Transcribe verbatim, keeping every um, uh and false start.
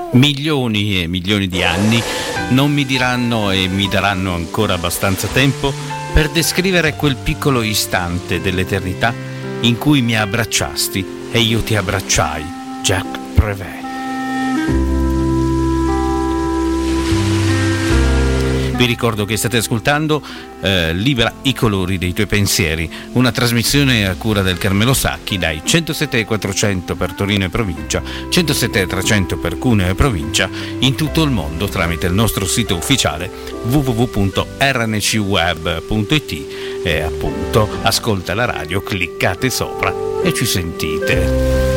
Milioni e milioni di anni non mi diranno e mi daranno ancora abbastanza tempo per descrivere quel piccolo istante dell'eternità in cui mi abbracciasti e io ti abbracciai, Jacques Prévert. Vi ricordo che state ascoltando eh, Libera i colori dei tuoi pensieri, una trasmissione a cura del Carmelo Sacchi dai centosette e quattrocento per Torino e provincia, centosette e trecento per Cuneo e provincia, in tutto il mondo tramite il nostro sito ufficiale w w w punto r n c web punto i t e appunto ascolta la radio, cliccate sopra e ci sentite.